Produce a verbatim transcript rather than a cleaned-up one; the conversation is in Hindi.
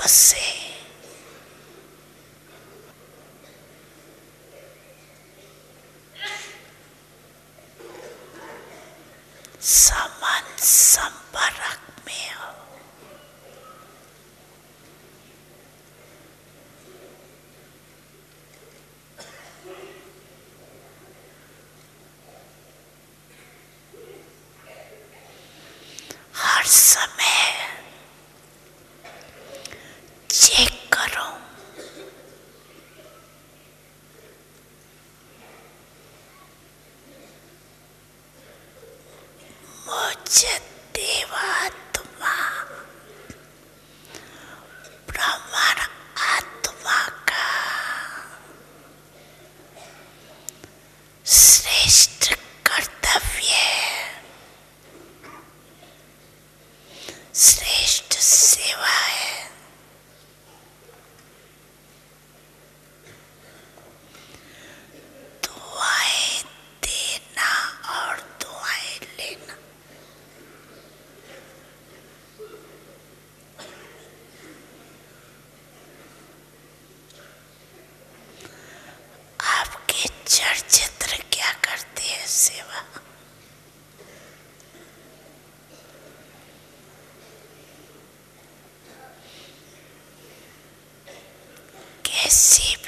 से समान संपर्क में हो। हर समय चेक करो मुझे देवात्मा ब्रह्मण आत्मा का श्रेष्ठ कर्तव्य, श्रेष्ठ सेवा है। दुआएं देना और दुआएं लेना। आपके चलचित्र क्या करते हैं सेवा? कैसी